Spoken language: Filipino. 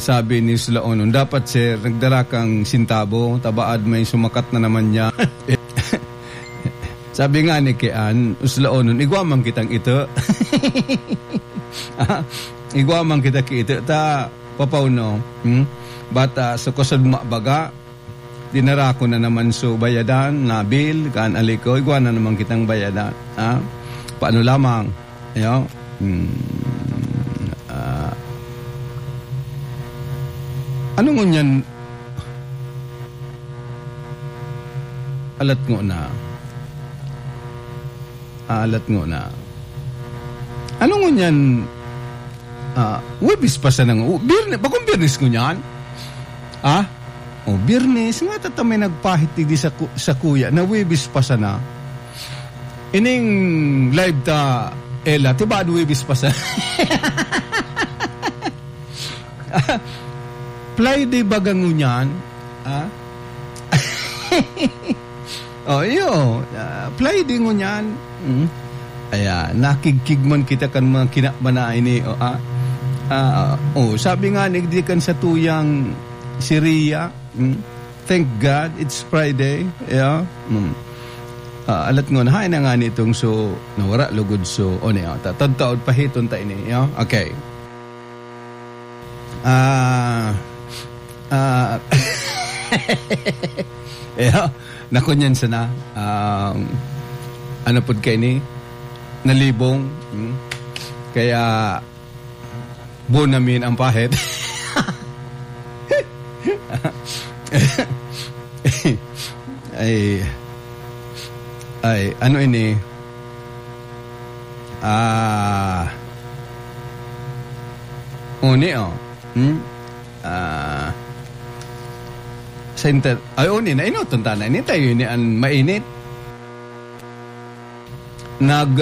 sabi ni Sulaonon, dapat sir, nagdala kang sintabo, tabaad may sumakat na naman niya. Sabi nga ni Kian, Sulaonon, igwamang kitang ito. Igwamang kita ito. Ta, papauno, bata, so kusod mabaga, dinara ko na naman so bayadan, nabil, kaan aliko, igwa na naman kitang bayadan. Paano lamang? Ayo? Ano ngunyan? Alat ngo na. Alat ngo na. Ano ngunyan? Webis pa sa nang birne, bakong birnes ngunyan? Birnes nga tatamay nagpahit di sa kuya na webis pa sa na. Ining live ta Ella, tiba webis pa sa. Friday bagang ngunyan, Friday ngunyan. Nakikig man kita kan mga kinakbana ini, sabi nga nigdikan sa tuyang Syria. Thank God it's Friday. Alat ngon hay na nga nitong so nawara lugod so taod pahiton ta ini. Okay. Nakunyan sana ano pud kay ni nalibong kaya bunamin ang pahit. ay ano ini center ay oni na ino tunta na ini tayo ni an mainit